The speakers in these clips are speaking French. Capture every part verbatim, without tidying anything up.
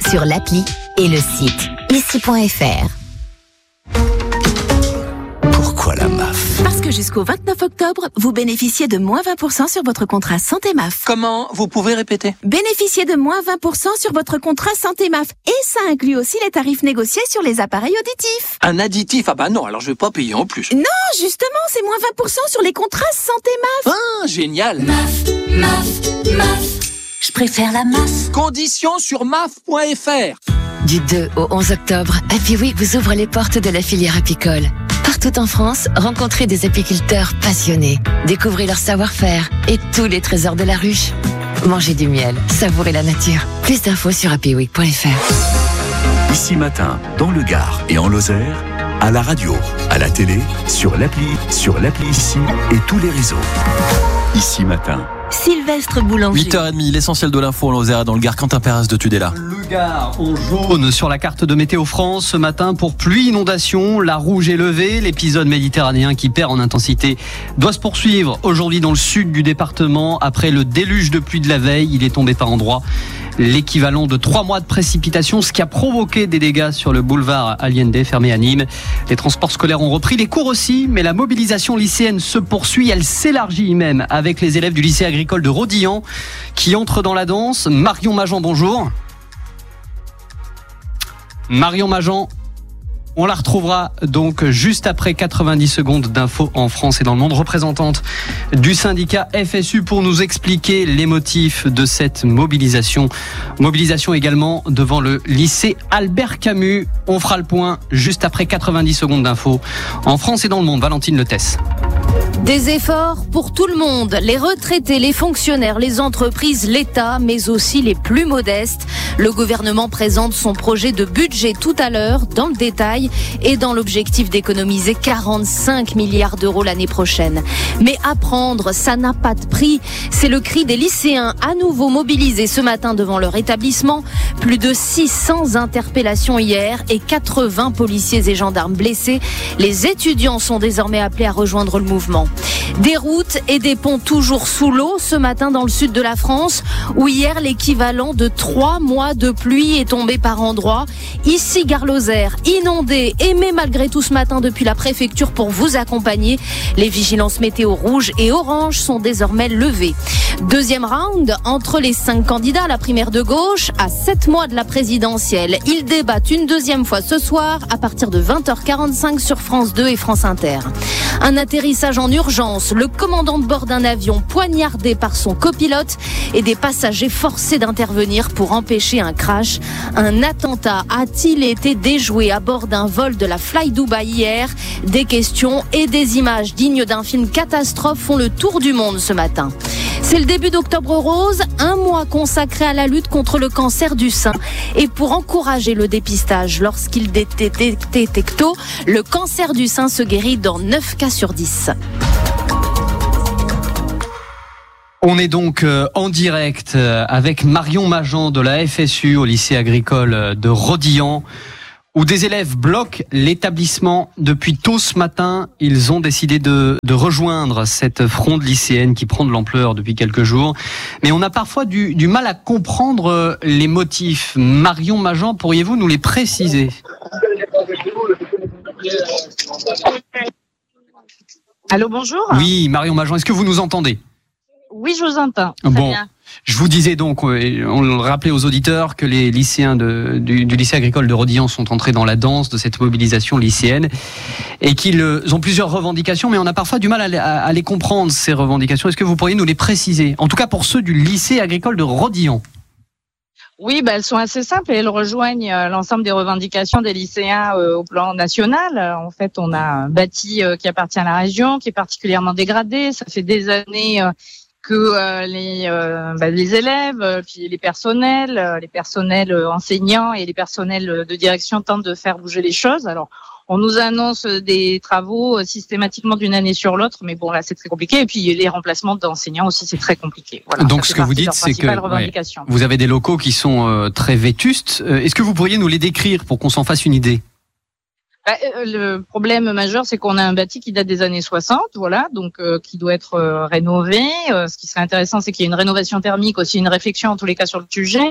sur l'appli et le site ici point f r. Pourquoi la M A F ? Parce que jusqu'au vingt-neuf octobre, vous bénéficiez de moins vingt pour cent sur votre contrat Santé M A F. Comment ? Vous pouvez répéter ? Bénéficiez de moins vingt pour cent sur votre contrat Santé M A F. Et ça inclut aussi les tarifs négociés sur les appareils auditifs. Un additif ? Ah bah non, alors je vais pas payer en plus. Non, justement, c'est moins vingt pour cent sur les contrats Santé M A F. Ah, génial ! M A F, M A F, M A F. Je préfère la M A F. Conditions sur M A F point f r. Du deux au onze octobre, Happy Week vous ouvre les portes de la filière apicole. Partout en France, rencontrez des apiculteurs passionnés. Découvrez leur savoir-faire et tous les trésors de la ruche. Mangez du miel, savourez la nature. Plus d'infos sur happy week point f r. Ici Matin, dans le Gard et en Lozère, à la radio, à la télé, sur l'appli, sur l'appli Ici et tous les réseaux. Ici Matin. Sylvestre Boulanger. huit heures trente, l'essentiel de l'info en Lozère, dans le Gard. Quentin Perez de Tudela. Le Gard en jaune sur la carte de Météo France ce matin pour pluie, inondation. La rouge est levée. L'épisode méditerranéen qui perd en intensité doit se poursuivre aujourd'hui dans le sud du département. Après le déluge de pluie de la veille, il est tombé par endroits l'équivalent de trois mois de précipitations, ce qui a provoqué des dégâts sur le boulevard Allende, fermé à Nîmes. Les transports scolaires ont repris, les cours aussi, mais la mobilisation lycéenne se poursuit. Elle s'élargit même avec les élèves du lycée agricole de Rodilhan qui entrent dans la danse. Marion Majan, bonjour. Marion Majan, on la retrouvera donc juste après quatre-vingt-dix secondes d'infos en France et dans le monde. Représentante du syndicat F S U pour nous expliquer les motifs de cette mobilisation. Mobilisation également devant le lycée Albert Camus. On fera le point juste après quatre-vingt-dix secondes d'infos en France et dans le monde. Valentine Letès. Des efforts pour tout le monde, les retraités, les fonctionnaires, les entreprises, l'État, mais aussi les plus modestes. Le gouvernement présente son projet de budget tout à l'heure, dans le détail, et dans l'objectif d'économiser quarante-cinq milliards d'euros l'année prochaine. Mais apprendre, ça n'a pas de prix. C'est le cri des lycéens à nouveau mobilisés ce matin devant leur établissement. Plus de six cents interpellations hier et quatre-vingts policiers et gendarmes blessés. Les étudiants sont désormais appelés à rejoindre le mouvement. Des routes et des ponts toujours sous l'eau ce matin dans le sud de la France, où hier l'équivalent de trois mois de pluie est tombé par endroits. Ici, Gare Lozère, inondé, aimé malgré tout ce matin depuis la préfecture pour vous accompagner. Les vigilances météo rouges et oranges sont désormais levées. Deuxième round, entre les cinq candidats à la primaire de gauche, à sept mois de la présidentielle. Ils débattent une deuxième fois ce soir à partir de vingt heures quarante-cinq sur France deux et France Inter. Un atterrissage en urgence, le commandant de bord d'un avion poignardé par son copilote et des passagers forcés d'intervenir pour empêcher un crash. Un attentat a-t-il été déjoué à bord d'un vol de la Fly Dubai hier ? Des questions et des images dignes d'un film catastrophe font le tour du monde ce matin. C'est le début d'Octobre Rose, un mois consacré à la lutte contre le cancer du sein. Et pour encourager le dépistage lorsqu'il est détecté tôt, le cancer du sein se guérit dans neuf cas sur dix. On est donc en direct avec Marion Majan de la F S U au lycée agricole de Rodilhan, où des élèves bloquent l'établissement depuis tôt ce matin. Ils ont décidé de, de rejoindre cette fronde lycéenne qui prend de l'ampleur depuis quelques jours. Mais on a parfois du, du mal à comprendre les motifs. Marion Majan, pourriez-vous nous les préciser ? Allô, bonjour. Oui, Marion Majan, est-ce que vous nous entendez ? Oui, je vous entends. Très bon. bien. Je vous disais donc, on le rappelait aux auditeurs, que les lycéens de, du, du lycée agricole de Rodilhan sont entrés dans la danse de cette mobilisation lycéenne et qu'ils ont plusieurs revendications, mais on a parfois du mal à, à, à les comprendre, ces revendications. Est-ce que vous pourriez nous les préciser ? En tout cas pour ceux du lycée agricole de Rodilhan. Oui, bah, elles sont assez simples et elles rejoignent l'ensemble des revendications des lycéens euh, au plan national. En fait, on a un bâti euh, qui appartient à la région, qui est particulièrement dégradé. Ça fait des années euh, que euh, les, euh, bah, les élèves, euh, puis les personnels, euh, les personnels enseignants et les personnels de direction tentent de faire bouger les choses. Alors, on nous annonce des travaux systématiquement d'une année sur l'autre, mais bon, là, c'est très compliqué. Et puis, les remplacements d'enseignants aussi, c'est très compliqué. Voilà, donc, ce que vous dites, c'est que ouais, vous avez des locaux qui sont euh, très vétustes. Euh, est-ce que vous pourriez nous les décrire pour qu'on s'en fasse une idée ? Bah, le problème majeur, c'est qu'on a un bâti qui date des années soixante, voilà, donc euh, qui doit être euh, rénové. Euh, ce qui serait intéressant, c'est qu'il y ait une rénovation thermique, aussi une réflexion en tous les cas sur le sujet.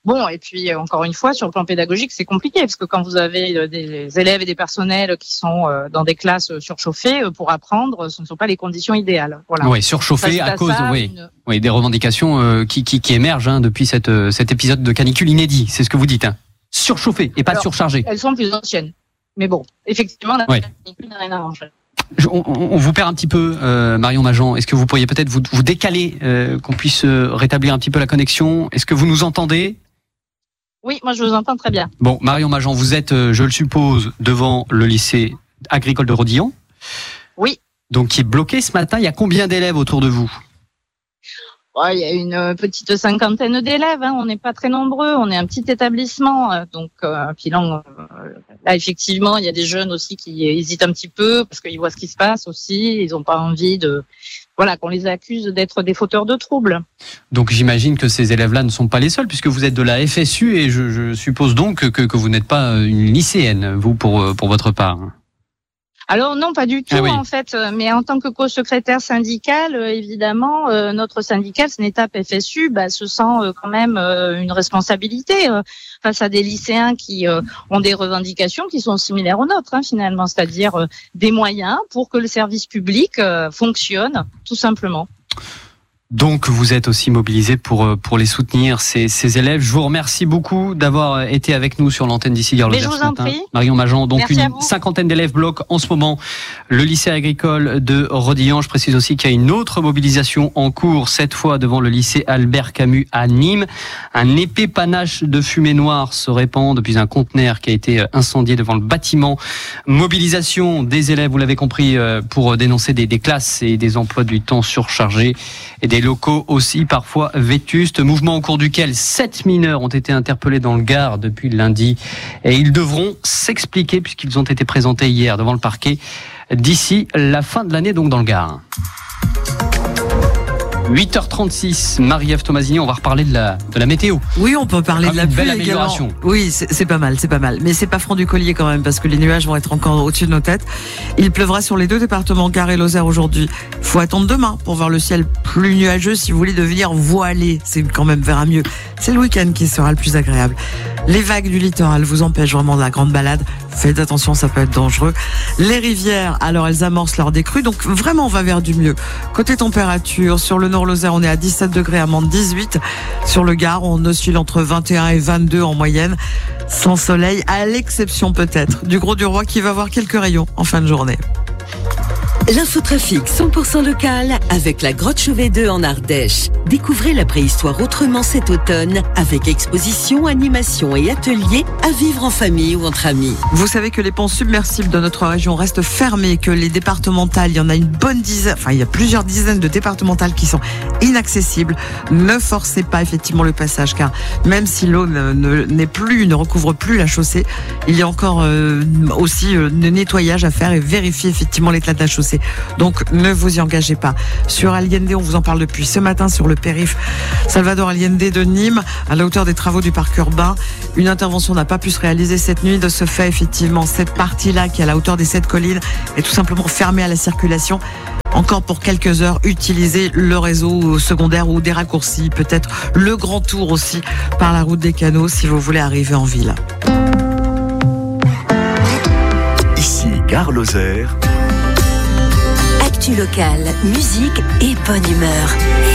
Bon, et puis encore une fois, sur le plan pédagogique, c'est compliqué parce que quand vous avez des élèves et des personnels qui sont dans des classes surchauffées, pour apprendre, ce ne sont pas les conditions idéales. Voilà. Oui, surchauffées à cause, ça, oui, une... oui, des revendications euh, qui, qui, qui émergent hein, depuis cette, euh, cet épisode de canicule inédit. C'est ce que vous dites, hein. Surchauffées et pas Alors, surchargées. Elles sont plus anciennes, mais bon, effectivement, la oui. canicule n'a rien arrangé. Je, on, on vous perd un petit peu, euh, Marion Majan. Est-ce que vous pourriez peut-être vous, vous décaler, euh, qu'on puisse rétablir un petit peu la connexion? Est-ce que vous nous entendez? Oui, moi je vous entends très bien. Bon, Marion Majan, vous êtes, je le suppose, devant le lycée agricole de Rodillon. Oui. Donc qui est bloqué ce matin. Il y a combien d'élèves autour de vous? Ouais, il y a une petite cinquantaine d'élèves. Hein. On n'est pas très nombreux. On est un petit établissement. Donc, euh, puis là, on, là, effectivement, il y a des jeunes aussi qui hésitent un petit peu parce qu'ils voient ce qui se passe aussi. Ils n'ont pas envie de... Voilà, qu'on les accuse d'être des fauteurs de troubles. Donc j'imagine que ces élèves-là ne sont pas les seuls, puisque vous êtes de la F S U et je, je suppose donc que, que vous n'êtes pas une lycéenne, vous, pour, pour votre part. Alors non, pas du tout, ah oui. en fait. Mais en tant que co-secrétaire syndical, euh, évidemment, euh, notre syndicat, SNETAP F S U, bah, se sent euh, quand même euh, une responsabilité euh, face à des lycéens qui euh, ont des revendications qui sont similaires aux nôtres, hein, finalement, c'est-à-dire euh, des moyens pour que le service public euh, fonctionne, tout simplement. Donc vous êtes aussi mobilisés pour pour les soutenir, ces, ces élèves. Je vous remercie beaucoup d'avoir été avec nous sur l'antenne d'ici Gare Lozère ce matin. Marion Majan, donc Merci une cinquantaine d'élèves bloquent en ce moment le lycée agricole de Rodillon. Je précise aussi qu'il y a une autre mobilisation en cours, cette fois devant le lycée Albert Camus à Nîmes. Un épais panache de fumée noire se répand depuis un conteneur qui a été incendié devant le bâtiment. Mobilisation des élèves, vous l'avez compris, pour dénoncer des, des classes et des emplois du temps surchargés et des locaux aussi parfois vétustes. Mouvement au cours duquel sept mineurs ont été interpellés dans le Gard depuis lundi et ils devront s'expliquer puisqu'ils ont été présentés hier devant le parquet d'ici la fin de l'année, donc dans le Gard. huit heures trente-six, Marie-Ève Tomasini, on va reparler de la, de la météo. Oui, on peut parler ah, de la pluie belle amélioration. Également. Oui, c'est, c'est pas mal, c'est pas mal. Mais c'est pas franc du collier quand même, parce que les nuages vont être encore au-dessus de nos têtes. Il pleuvra sur les deux départements, Gard et Lozère aujourd'hui. Il faut attendre demain pour voir le ciel plus nuageux si vous voulez devenir voilé. C'est quand même vers un mieux. C'est le week-end qui sera le plus agréable. Les vagues du littoral vous empêchent vraiment de la grande balade. Faites attention, ça peut être dangereux. Les rivières, alors elles amorcent leur décrue, donc vraiment on va vers du mieux. Côté température, sur le nord Lozère, on est à dix-sept degrés, à Mende dix-huit. Sur le Gard, on oscille entre vingt et un et vingt-deux en moyenne. Sans soleil, à l'exception peut-être du Gros du Roi qui va avoir quelques rayons en fin de journée. L'infotrafic cent pour cent local avec la Grotte Chauvet deux en Ardèche. Découvrez la préhistoire autrement cet automne avec exposition, animation et ateliers à vivre en famille ou entre amis. Vous savez que les ponts submersibles de notre région restent fermés, que les départementales, il y en a une bonne dizaine, enfin il y a plusieurs dizaines de départementales qui sont inaccessibles. Ne forcez pas effectivement le passage car même si l'eau ne, ne, n'est plus, ne recouvre plus la chaussée, il y a encore euh, aussi euh, le nettoyage à faire et vérifier effectivement l'état de la chaussée. Donc ne vous y engagez pas. Sur Allende, on vous en parle depuis ce matin sur le périph' Salvador Allende de Nîmes, à la hauteur des travaux du parc urbain. Une intervention n'a pas pu se réaliser cette nuit. De ce fait, effectivement, cette partie-là qui est à la hauteur des sept collines est tout simplement fermée à la circulation. Encore pour quelques heures, utilisez le réseau secondaire ou des raccourcis, peut-être le grand tour aussi par la route des Canaux si vous voulez arriver en ville. Ici, Gare Lozère. Actu locale, musique et bonne humeur.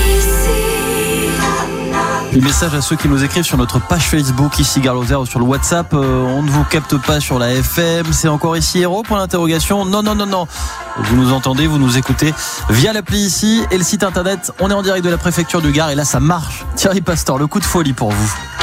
Les messages à ceux qui nous écrivent sur notre page Facebook ici Gare Lozère ou sur le WhatsApp. Euh, on ne vous capte pas sur la F M. C'est encore ici Héros pour l'interrogation. Non, non, non, non. Vous nous entendez, vous nous écoutez via l'appli ici et le site internet. On est en direct de la préfecture du Gard et là ça marche. Thierry Pastor, le coup de folie pour vous.